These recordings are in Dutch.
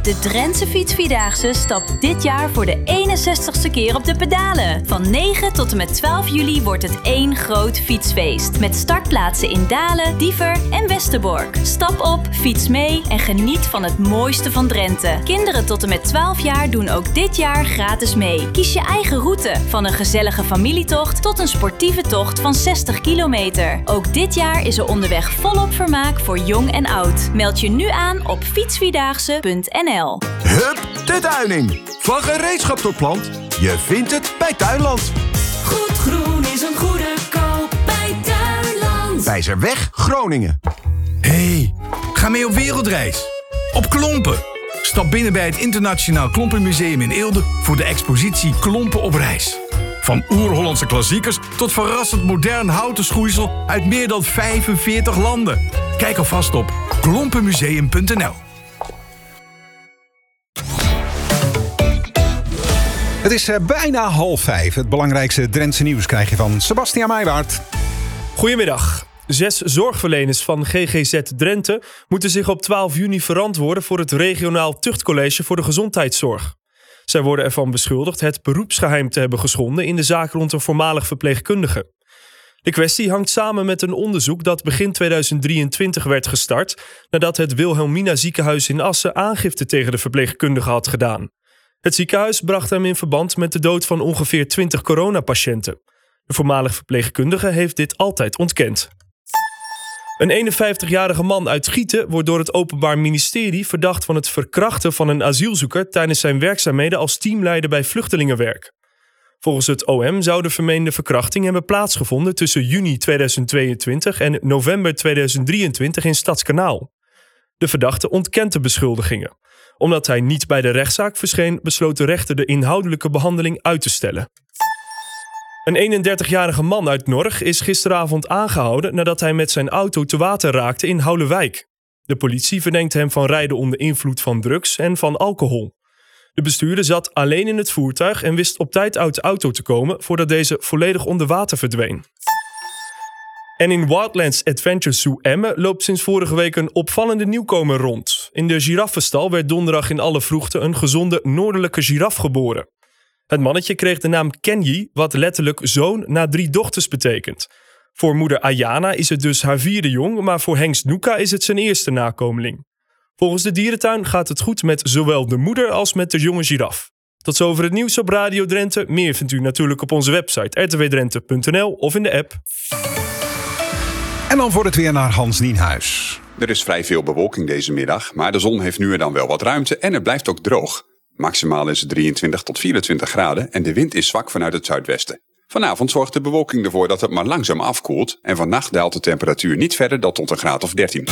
De Drentse Fietsvierdaagse stapt dit jaar voor de 61ste keer op de pedalen. Van 9 tot en met 12 juli wordt het één groot fietsfeest. Met startplaatsen in Dalen, Diever en Westerbork. Stap op, fiets mee en geniet van het mooiste van Drenthe. Kinderen tot en met 12 jaar doen ook dit jaar gratis mee. Kies je eigen route, van een gezellige familietocht tot een sportieve tocht van 60 kilometer. Ook dit jaar is er onderweg volop vermaak voor jong en oud. Meld je nu aan op fietsvierdaagse.nl. Hup, de Duining. Van gereedschap tot plant. Je vindt het bij Tuinland. Goed groen is een goede koop bij Tuinland. Wijzerweg, Groningen. Hey, ga mee op wereldreis. Op Klompen. Stap binnen bij het Internationaal Klompenmuseum in Eelde voor de expositie Klompen op reis. Van oer-Hollandse klassiekers tot verrassend modern houten schoeisel uit meer dan 45 landen. Kijk alvast op klompenmuseum.nl. Het is bijna 4:30. Het belangrijkste Drentse nieuws krijg je van Sebastiaan Meijwaert. Goedemiddag. 6 zorgverleners van GGZ Drenthe moeten zich op 12 juni verantwoorden voor het regionaal tuchtcollege voor de gezondheidszorg. Zij worden ervan beschuldigd het beroepsgeheim te hebben geschonden in de zaak rond een voormalig verpleegkundige. De kwestie hangt samen met een onderzoek dat begin 2023 werd gestart nadat het Wilhelmina ziekenhuis in Assen aangifte tegen de verpleegkundige had gedaan. Het ziekenhuis bracht hem in verband met de dood van ongeveer 20 coronapatiënten. De voormalig verpleegkundige heeft dit altijd ontkend. Een 51-jarige man uit Gieten wordt door het Openbaar Ministerie verdacht van het verkrachten van een asielzoeker tijdens zijn werkzaamheden als teamleider bij vluchtelingenwerk. Volgens het OM zou de vermeende verkrachting hebben plaatsgevonden tussen juni 2022 en november 2023 in Stadskanaal. De verdachte ontkent de beschuldigingen. Omdat hij niet bij de rechtszaak verscheen, besloot de rechter de inhoudelijke behandeling uit te stellen. Een 31-jarige man uit Norg is gisteravond aangehouden nadat hij met zijn auto te water raakte in Houwelwijk. De politie verdenkt hem van rijden onder invloed van drugs en van alcohol. De bestuurder zat alleen in het voertuig en wist op tijd uit de auto te komen voordat deze volledig onder water verdween. En in Wildlands Adventure Zoo Emmen loopt sinds vorige week een opvallende nieuwkomer rond. In de giraffenstal werd donderdag in alle vroegte een gezonde noordelijke giraf geboren. Het mannetje kreeg de naam Kenji, wat letterlijk zoon na 3 dochters betekent. Voor moeder Ayana is het dus haar 4e jong, maar voor hengst Nuka is het zijn eerste nakomeling. Volgens de dierentuin gaat het goed met zowel de moeder als met de jonge giraf. Tot zover het nieuws op Radio Drenthe. Meer vindt u natuurlijk op onze website rtwdrenthe.nl of in de app. En dan wordt het weer naar Hans Nienhuis. Er is vrij veel bewolking deze middag, maar de zon heeft nu en dan wel wat ruimte en het blijft ook droog. Maximaal is het 23 tot 24 graden en de wind is zwak vanuit het zuidwesten. Vanavond zorgt de bewolking ervoor dat het maar langzaam afkoelt en vannacht daalt de temperatuur niet verder dan tot een graad of 13.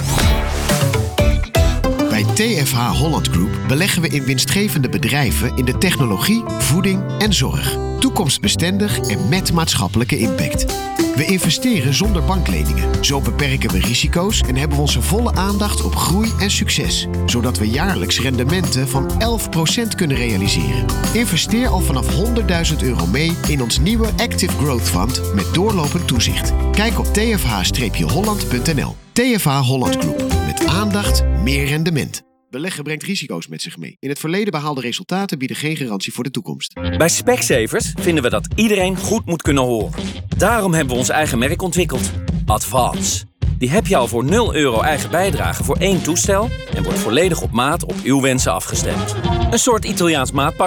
Bij TFH Holland Group beleggen we in winstgevende bedrijven in de technologie, voeding en zorg. Toekomstbestendig en met maatschappelijke impact. We investeren zonder bankleningen. Zo beperken we risico's en hebben we onze volle aandacht op groei en succes. Zodat we jaarlijks rendementen van 11% kunnen realiseren. Investeer al vanaf €100.000 mee in ons nieuwe Active Growth Fund met doorlopend toezicht. Kijk op tfh-holland.nl. TFH Holland Group. Met aandacht, meer rendement. Beleggen brengt risico's met zich mee. In het verleden behaalde resultaten bieden geen garantie voor de toekomst. Bij Specsavers vinden we dat iedereen goed moet kunnen horen. Daarom hebben we ons eigen merk ontwikkeld. Advance. Die heb je al voor €0 eigen bijdrage voor 1 toestel en wordt volledig op maat op uw wensen afgestemd. Een soort Italiaans maatpak